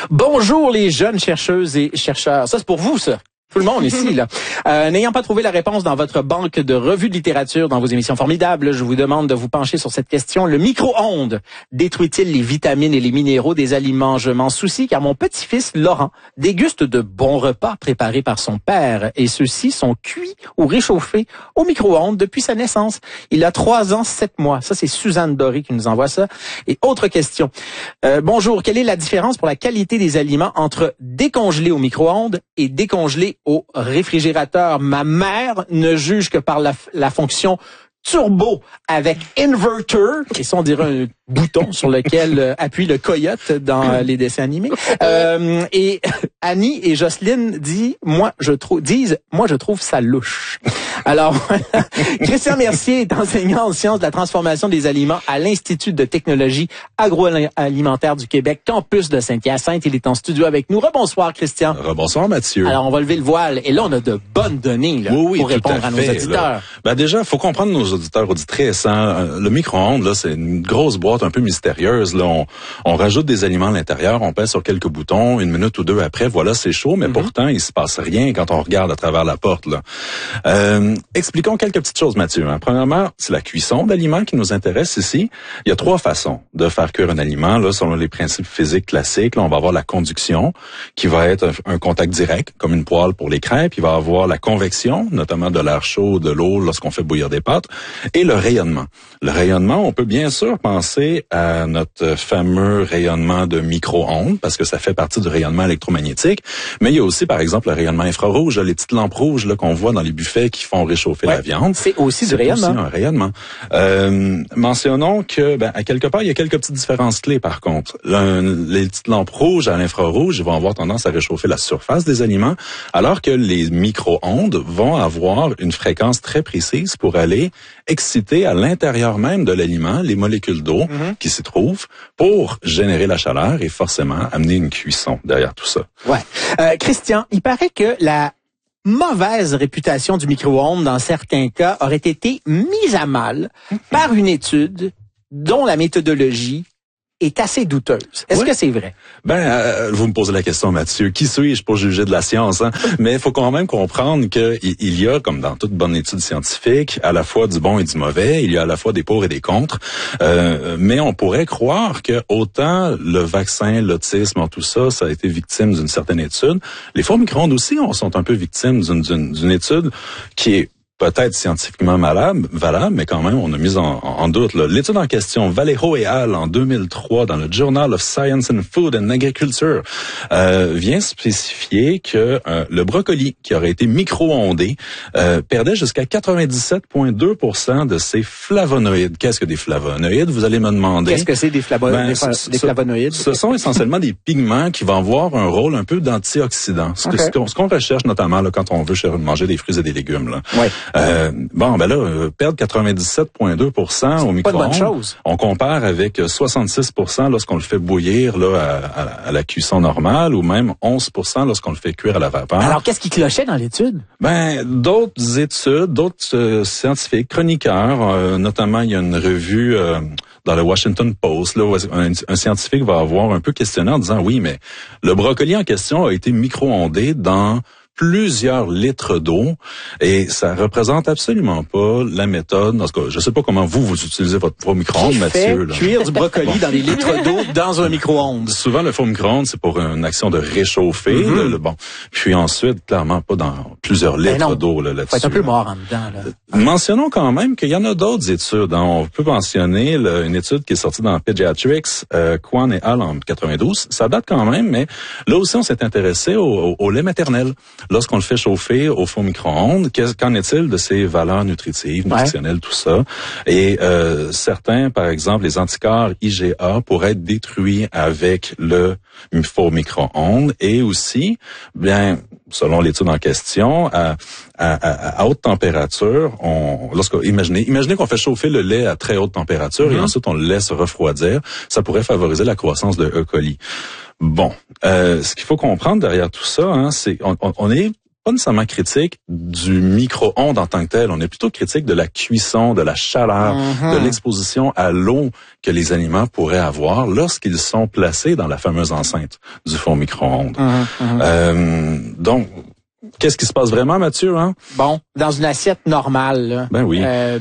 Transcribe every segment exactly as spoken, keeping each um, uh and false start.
Bonjour les jeunes chercheuses et chercheurs. Ça, c'est pour vous, ça. Tout le monde ici, là. Euh, n'ayant pas trouvé la réponse dans votre banque de revues de littérature, dans vos émissions formidables, je vous demande de vous pencher sur cette question. Le micro-ondes détruit-il les vitamines et les minéraux des aliments? Je m'en soucie car mon petit-fils, Laurent, déguste de bons repas préparés par son père et ceux-ci sont cuits ou réchauffés au micro-ondes depuis sa naissance. Il a trois ans, sept mois. Ça, c'est Suzanne Doré qui nous envoie ça. Et autre question. Euh, bonjour, quelle est la différence pour la qualité des aliments entre décongelés au micro-ondes et décongelés au réfrigérateur? Ma mère ne juge que par la, la fonction turbo avec inverter, et ça on dirait un bouton sur lequel euh, appuie le coyote dans euh, les dessins animés. Euh, et Annie et Jocelyne dit, moi je trouve, disent, moi je trouve ça louche. Alors, Christian Mercier est enseignant en sciences de la transformation des aliments à l'Institut de technologie agroalimentaire du Québec, campus de Saint-Hyacinthe. Il est en studio avec nous. Rebonsoir, Christian. Rebonsoir, Mathieu. Alors, on va lever le voile. Et là, on a de bonnes données là, oui, oui, pour répondre à, à, à nos fait, auditeurs. Ben déjà, il faut comprendre nos auditeurs, auditrices. Hein. Le micro-ondes, là, c'est une grosse boîte un peu mystérieuse. Là. On, on rajoute des aliments à l'intérieur, on pèse sur quelques boutons, une minute ou deux après, voilà, c'est chaud, mais mm-hmm. pourtant, il se passe rien quand on regarde à travers la porte. Là. Euh, Expliquons quelques petites choses, Mathieu. Hein. Premièrement, c'est la cuisson d'aliments qui nous intéresse ici. Il y a trois façons de faire cuire un aliment. Là, selon les principes physiques classiques, là, on va avoir la conduction, qui va être un, un contact direct, comme une poêle pour les crêpes. Il va y avoir la convection, notamment de l'air chaud, de l'eau, lorsqu'on fait bouillir des pâtes, et le rayonnement. Le rayonnement, on peut bien sûr penser à notre fameux rayonnement de micro-ondes, parce que ça fait partie du rayonnement électromagnétique. Mais il y a aussi, par exemple, le rayonnement infrarouge, les petites lampes rouges là, qu'on voit dans les buffets qui font réchauffer ouais, la viande. C'est aussi du rayonnement. C'est aussi un rayonnement. Euh, mentionnons que, ben, à quelque part, il y a quelques petites différences clés, par contre. Le, les petites lampes rouges à l'infrarouge vont avoir tendance à réchauffer la surface des aliments, alors que les micro-ondes vont avoir une fréquence très précise pour aller exciter à l'intérieur même de l'aliment les molécules d'eau mm-hmm. qui s'y trouvent pour générer la chaleur et forcément amener une cuisson derrière tout ça. Ouais. Euh, Christian, il paraît que la mauvaise réputation du micro-ondes dans certains cas aurait été mise à mal par une étude dont la méthodologie est assez douteuse. Est-ce oui. que c'est vrai? Ben, euh, vous me posez la question, Mathieu. Qui suis-je pour juger de la science? Hein? Mais il faut quand même comprendre qu'il il y a, comme dans toute bonne étude scientifique, à la fois du bon et du mauvais. Il y a à la fois des pour et des contre. Euh, mais on pourrait croire que autant le vaccin, l'autisme, tout ça, ça a été victime d'une certaine étude. Les fours micro-ondes aussi on, sont un peu victimes d'une, d'une, d'une étude qui est peut-être scientifiquement malade, valable, mais quand même, on a mis en, en doute. Là. L'étude en question, Vallejo et al. En deux mille trois, dans le Journal of Science and Food and Agriculture, euh, vient spécifier que euh, le brocoli, qui aurait été micro-ondé, euh, perdait jusqu'à quatre-vingt-dix-sept virgule deux pour cent de ses flavonoïdes. Qu'est-ce que des flavonoïdes? Vous allez me demander. Qu'est-ce que c'est des, flavo- ben, des, ce, des flavonoïdes? Ce sont essentiellement des pigments qui vont avoir un rôle un peu d'antioxydant. Ce, okay. ce, qu'on, ce qu'on recherche notamment là, quand on veut manger des fruits et des légumes. Là. Ouais. Euh, bon, ben là, euh, perdre quatre-vingt-dix-sept virgule deux pour cent au micro-ondes, on compare avec soixante-six pour cent lorsqu'on le fait bouillir là à, à, à la cuisson normale, ou même onze pour cent lorsqu'on le fait cuire à la vapeur. Alors, qu'est-ce qui clochait dans l'étude? Ben, d'autres études, d'autres euh, scientifiques, chroniqueurs, euh, notamment il y a une revue euh, dans le Washington Post, là, où un, un scientifique va avoir un peu questionné en disant, oui, mais le brocoli en question a été micro-ondé dans plusieurs litres d'eau et ça représente absolument pas la méthode. En tout cas, je sais pas comment vous, vous utilisez votre four micro-ondes, Mathieu. Là. Cuire du brocoli bon. dans des litres d'eau dans un micro-ondes. Souvent, le four micro-ondes, c'est pour une action de réchauffer. Mm-hmm. Le, le, bon, puis ensuite, clairement pas dans plusieurs litres non, d'eau là, là-dessus. Faut être un peu mort en dedans. Là. Mentionnons quand même qu'il y en a d'autres études. Hein. On peut mentionner là, une étude qui est sortie dans Pediatrics, euh, Kwan et al. En quatre-vingt-douze. Ça date quand même, mais là aussi, on s'est intéressé au, au, au lait maternel. Lorsqu'on le fait chauffer au four micro-ondes, qu'en est-il de ses valeurs nutritives, nutritionnelles, ouais. tout ça? Et euh, certains, par exemple, les anticorps I G A pourraient être détruits avec le four micro-ondes et aussi, bien, selon l'étude en question, à, à, à, à haute température, on, lorsque, imaginez, imaginez qu'on fait chauffer le lait à très haute température mm-hmm. et ensuite on le laisse refroidir, ça pourrait favoriser la croissance de E. coli. Bon, euh, ce qu'il faut comprendre derrière tout ça, hein, c'est on, on est pas nécessairement critique du micro-ondes en tant que tel. On est plutôt critique de la cuisson, de la chaleur, mm-hmm. de l'exposition à l'eau que les aliments pourraient avoir lorsqu'ils sont placés dans la fameuse enceinte du four micro-ondes. Mm-hmm. Euh, donc, qu'est-ce qui se passe vraiment, Mathieu? Hein? Bon, dans une assiette normale, là, ben oui. euh,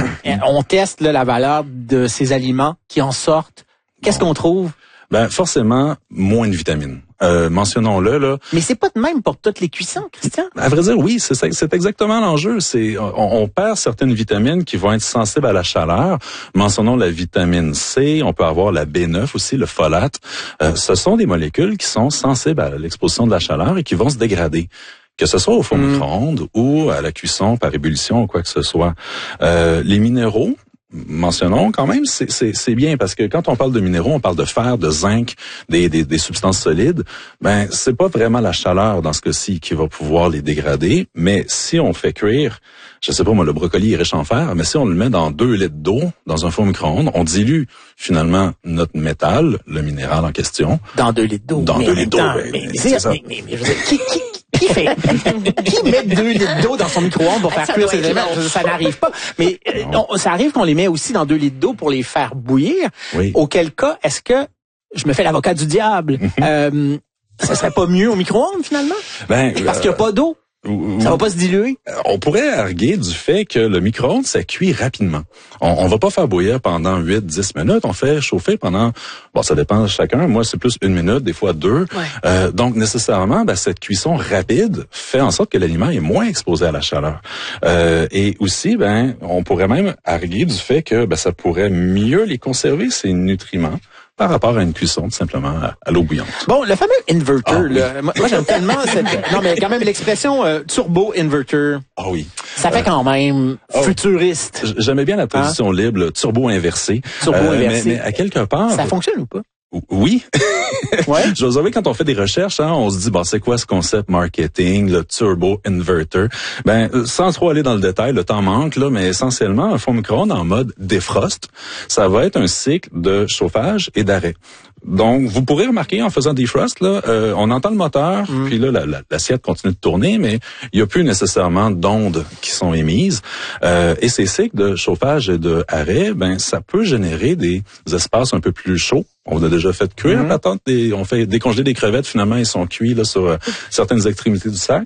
on teste là, la valeur de ces aliments qui en sortent. Qu'est-ce bon. qu'on trouve? Ben forcément, moins de vitamines. Euh, mentionnons-le là. Mais c'est pas de même pour toutes les cuissons, Christian. À vrai dire, oui, c'est c'est exactement l'enjeu. C'est on, on perd certaines vitamines qui vont être sensibles à la chaleur. Mentionnons la vitamine C. On peut avoir la B neuf aussi, le folate. Euh, ce sont des molécules qui sont sensibles à l'exposition de la chaleur et qui vont se dégrader, que ce soit au four mmh. micro-ondes ou à la cuisson par ébullition ou quoi que ce soit. Euh, les minéraux, mentionnons quand même, c'est, c'est, c'est bien parce que quand on parle de minéraux, on parle de fer, de zinc, des, des, des substances solides. Ben, c'est pas vraiment la chaleur dans ce cas-ci qui va pouvoir les dégrader, mais si on fait cuire, je sais pas moi, le brocoli est riche en fer, mais si on le met dans deux litres d'eau dans un four micro-ondes, on dilue finalement notre métal, le minéral en question. Dans deux litres d'eau. Dans mais deux litres d'eau. Ben, mais, c'est mais, ça. mais, mais, mais je veux dire, qui, qui, Qui fait, qui met deux litres d'eau dans son micro-ondes pour faire cuire ses éléments? Ça n'arrive pas. Mais euh, on, ça arrive qu'on les met aussi dans deux litres d'eau pour les faire bouillir. Oui. Auquel cas, est-ce que, je me fais l'avocat du diable, euh, ça serait pas mieux au micro-ondes finalement? Ben, Parce euh, qu'il n'y a pas d'eau. Ça va pas se diluer? On pourrait arguer du fait que le micro-ondes, ça cuit rapidement. On, on va pas faire bouillir pendant huit dix minutes. On fait chauffer pendant, bon, ça dépend de chacun. Moi, c'est plus une minute, des fois deux. Ouais. Euh, donc, nécessairement, ben, cette cuisson rapide fait en sorte que l'aliment est moins exposé à la chaleur. Euh, et aussi, ben, on pourrait même arguer du fait que, ben, ça pourrait mieux les conserver, ces nutriments, par rapport à une cuisson, tout simplement, à, à l'eau bouillante. Bon, le fameux inverter, ah, là, oui. moi, moi j'aime tellement cette... Non, mais quand même, l'expression euh, turbo-inverter. Ah oui. Ça fait quand même euh, futuriste. Oh, j'aimais bien la traduction hein? libre, le turbo-inversé. Turbo-inversé. Euh, mais, mais à quelque part... Ça fonctionne ou pas? Oui. Ouais. Je vous avouer, quand on fait des recherches, hein, on se dit, bon, c'est quoi ce concept marketing, le turbo inverter? Ben, sans trop aller dans le détail, le temps manque, là, mais essentiellement, un four micro-ondes en mode defrost, ça va être un cycle de chauffage et d'arrêt. Donc, vous pourrez remarquer en faisant defrost, là, euh, on entend le moteur, mm. puis là, la, la, l'assiette continue de tourner, mais il n'y a plus nécessairement d'ondes qui sont émises. Euh, et ces cycles de chauffage et d'arrêt, ben, ça peut générer des espaces un peu plus chauds. On a déjà fait cuire, mm-hmm. attends, des, on fait décongeler des crevettes, finalement, ils sont cuits là sur euh, certaines extrémités du sac.